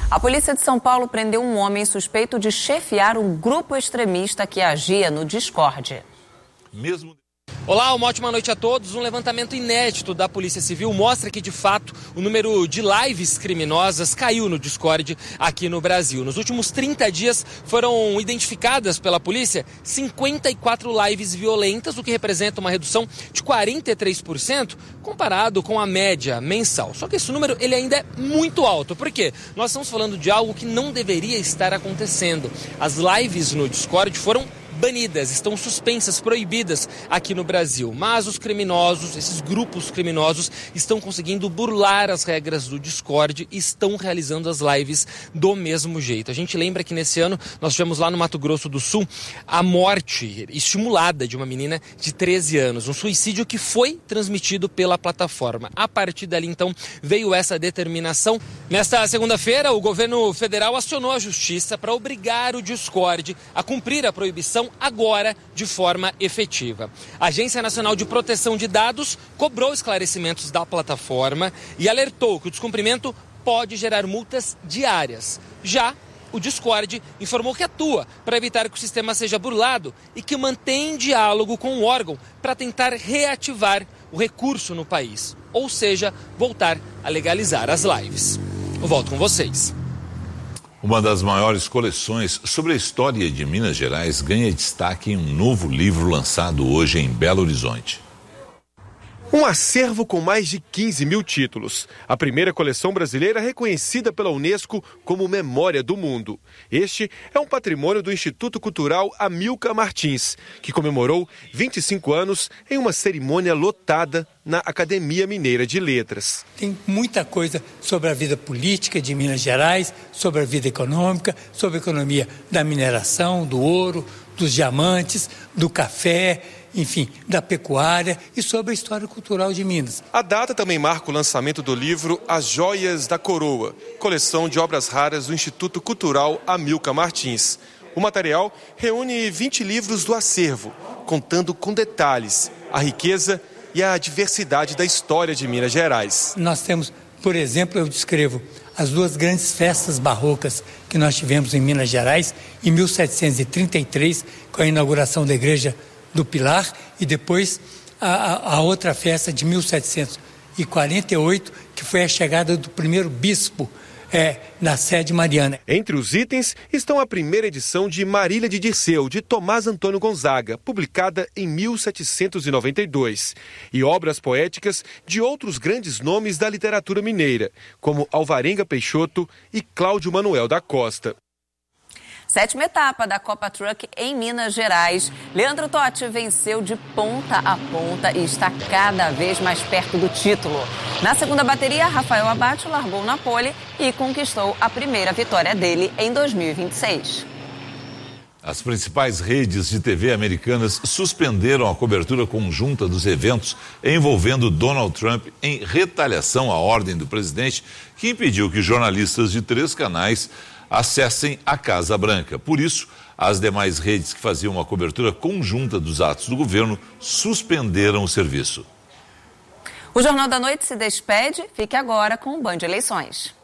A polícia de São Paulo prendeu um homem suspeito de chefiar um grupo extremista que agia no Discord. Olá, uma ótima noite a todos. Um levantamento inédito da Polícia Civil mostra que, de fato, o número de lives criminosas caiu no Discord aqui no Brasil. Nos últimos 30 dias foram identificadas pela polícia 54 lives violentas, o que representa uma redução de 43% comparado com a média mensal. Só que esse número ele ainda é muito alto. Por quê? Nós estamos falando de algo que não deveria estar acontecendo. As lives no Discord foram banidas, estão suspensas, proibidas aqui no Brasil. Mas os criminosos, esses grupos criminosos, estão conseguindo burlar as regras do Discord e estão realizando as lives do mesmo jeito. A gente lembra que nesse ano nós tivemos lá no Mato Grosso do Sul a morte estimulada de uma menina de 13 anos, um suicídio que foi transmitido pela plataforma. A partir dali, então, veio essa determinação. Nesta segunda-feira, o governo federal acionou a justiça para obrigar o Discord a cumprir a proibição agora de forma efetiva. A Agência Nacional de Proteção de Dados cobrou esclarecimentos da plataforma e alertou que o descumprimento pode gerar multas diárias. Já o Discord informou que atua para evitar que o sistema seja burlado e que mantém diálogo com o órgão para tentar reativar o recurso no país, ou seja, voltar a legalizar as lives. Eu volto com vocês. Uma das maiores coleções sobre a história de Minas Gerais ganha destaque em um novo livro lançado hoje em Belo Horizonte. Um acervo com mais de 15 mil títulos. A primeira coleção brasileira reconhecida pela Unesco como Memória do Mundo. Este é um patrimônio do Instituto Cultural Amilcar Martins, que comemorou 25 anos em uma cerimônia lotada na Academia Mineira de Letras. Tem muita coisa sobre a vida política de Minas Gerais, sobre a vida econômica, sobre a economia da mineração, do ouro, dos diamantes, do café, enfim, da pecuária e sobre a história cultural de Minas. A data também marca o lançamento do livro As Joias da Coroa, coleção de obras raras do Instituto Cultural Amilcar Martins. O material reúne 20 livros do acervo, contando com detalhes a riqueza e a diversidade da história de Minas Gerais. Nós temos, por exemplo, eu descrevo as duas grandes festas barrocas que nós tivemos em Minas Gerais, em 1733, com a inauguração da Igreja do Pilar, e depois a outra festa de 1748, que foi a chegada do primeiro bispo na sede mariana. Entre os itens estão a primeira edição de Marília de Dirceu, de Tomás Antônio Gonzaga, publicada em 1792, e obras poéticas de outros grandes nomes da literatura mineira, como Alvarenga Peixoto e Cláudio Manuel da Costa. 7ª etapa da Copa Truck em Minas Gerais. Leandro Totti venceu de ponta a ponta e está cada vez mais perto do título. Na segunda bateria, Rafael Abate largou na pole e conquistou a primeira vitória dele em 2026. As principais redes de TV americanas suspenderam a cobertura conjunta dos eventos envolvendo Donald Trump em retaliação à ordem do presidente, que impediu que jornalistas de 3 canais acessem a Casa Branca. Por isso, as demais redes que faziam uma cobertura conjunta dos atos do governo suspenderam o serviço. O Jornal da Noite se despede. Fique agora com o Band Eleições.